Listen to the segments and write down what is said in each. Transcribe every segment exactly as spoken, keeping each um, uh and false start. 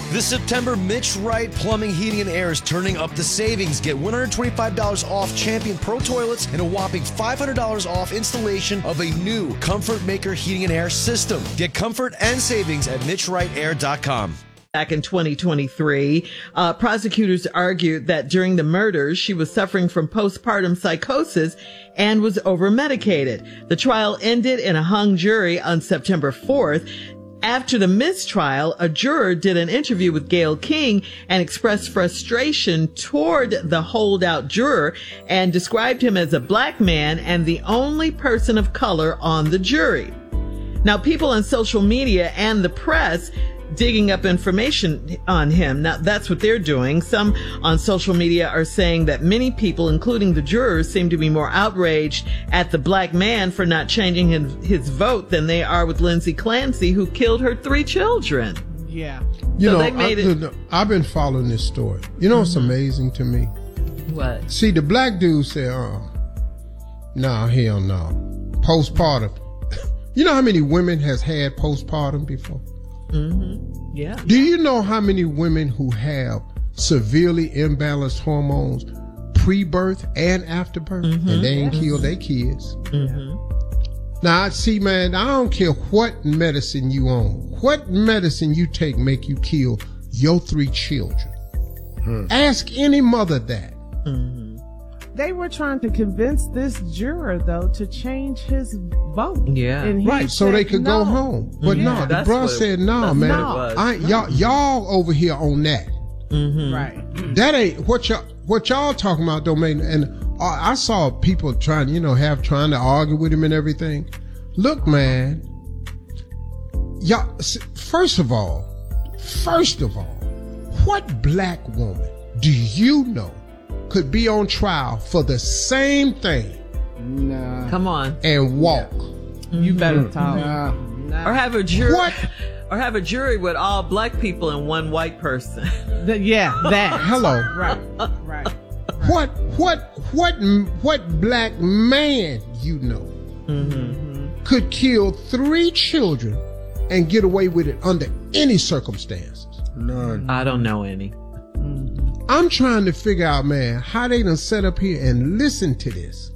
This September, Mitch Wright Plumbing, Heating, and Air is turning up the savings. Get one hundred twenty-five dollars off Champion Pro Toilets and a whopping five hundred dollars off installation of a new Comfort Maker Heating and Air system. Get comfort and savings at mitch wright air dot com. Back in twenty twenty-three, uh, prosecutors argued that during the murders, she was suffering from postpartum psychosis and was over-medicated. The trial ended in a hung jury on September fourth. After the mistrial, a juror did an interview with Gayle King and expressed frustration toward the holdout juror and described him as a black man and the only person of color on the jury. Now, people on social media and the press digging up information on him. Now, that's what they're doing. Some on social media are saying that many people, including the jurors, seem to be more outraged at the black man for not changing his, his vote than they are with Lindsay Clancy, who killed her three children. Yeah. You So know, they made I, it- I've been following this story. You know what's Mm-hmm. amazing to me? What? See, the black dude said, uh, nah, hell no. Postpartum. You know how many women has had postpartum before? Mm-hmm. Yeah. Do you know how many women who have severely imbalanced hormones pre-birth and after birth, Mm-hmm. and they ain't killed their kids? Mm-hmm. Now, see, man, I don't care what medicine you on, what medicine you take make you kill your three children. Hmm. Ask any mother that. Mm-hmm. They were trying to convince this juror, though, to change his vote. Yeah. And he Right, so said they could no. go home. But Yeah, no, the that's bro what it- said, no, that's man. what it was. I, y'all, y'all over here on that. Mm-hmm. Right. That ain't what y'all what y'all talking about don't make. And uh, I saw people trying, you know, have trying to argue with him and everything. Look, man, y'all. s- First of all, first of all, what black woman do you know could be on trial for the same thing Nah. Come on. and walk? You better talk. Nah. Or have a jury. What? Or have a jury with all black people and one white person. The- yeah, that. Hello. Right. Right. What what what what black man you know Mm-hmm. could kill three children and get away with it under any circumstances? None. I don't know any. I'm trying to figure out, man, how they done set up here and listen to this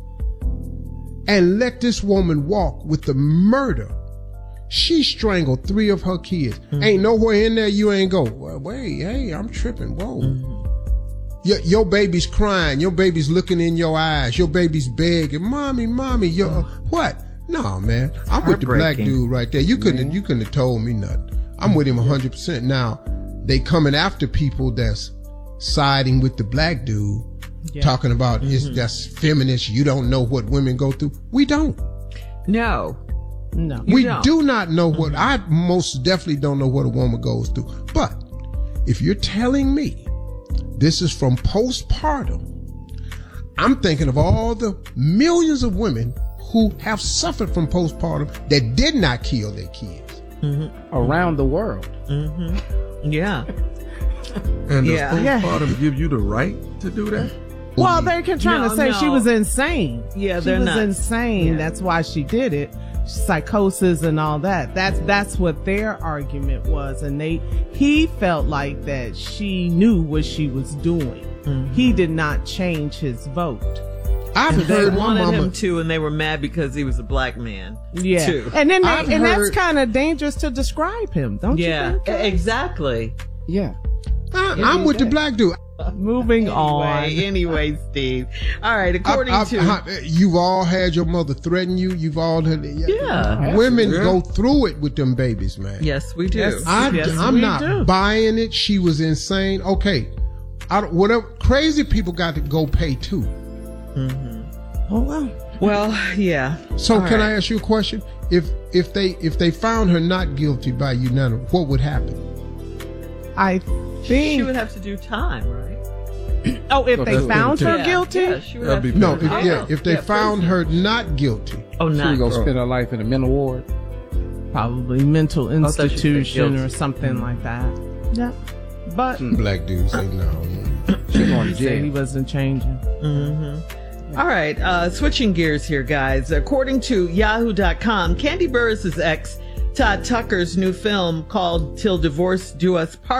and let this woman walk with the murder. She strangled three of her kids. Mm-hmm. Ain't nowhere in there you ain't go, well, wait, hey, I'm tripping. Whoa. Mm-hmm. Your, your baby's crying. Your baby's looking in your eyes. Your baby's begging, mommy, mommy, your, what? No, man. I'm with the black Heartbreaking. dude right there. You couldn't, you couldn't have told me nothing. I'm with him one hundred percent. Now, they coming after people that's siding with the black dude, Yeah. talking about it's that's feminist. You don't know what women go through. We don't. No. No. We don't. do not know what, I most definitely don't know what a woman goes through. But if you're telling me this is from postpartum, I'm thinking of all the millions of women who have suffered from postpartum that did not kill their kids. Around the world. Mm-hmm. Yeah. And does Yeah. Yeah. postpartum give you the right to do that? Well, they're trying No, to say she no. was insane. Yeah, she they're was not. insane. Yeah. That's why she did it. Psychosis and all that. That's that's what their argument was, and they he felt like that she knew what she was doing. Mm-hmm. He did not change his vote. I've They heard my wanted mama. him to, and they were mad because he was a black man. Yeah, Too. and then they, I've and that's heard- kind of dangerous to describe him, don't Yeah. you think? Exactly. Yeah. I, I'm with the black dude. Moving on. Anyway, anyway, Steve. All right. According I- I- to I- you've all had your mother threaten you. You've all had. Yeah. Women Yeah. go through it with them babies, man. yes, we do. Yes. I, Yes, I'm we not do. buying it. She was insane. Okay, I don't, whatever. Crazy people got to go pay too. Oh well. Well, yeah. So All can right. I ask you a question? If if they if they found her not guilty by unanimous, what would happen? I think. She would have to do time, right? oh, if So they that's found good, her too. guilty. Yeah, she would That'd have be to No, do if, time. yeah, if they Yeah, found prison. her not guilty. Oh, She not was gonna girl. spend her life in a mental ward. Probably mental thought you said institution guilty. or something like that. Yeah. But Black dudes say no. She going he to said he jail. wasn't changing. Mm-hmm. All right, uh, switching gears here, guys. According to Yahoo dot com, Candy Burris' ex, Todd Tucker's new film called Till Divorce Do Us Part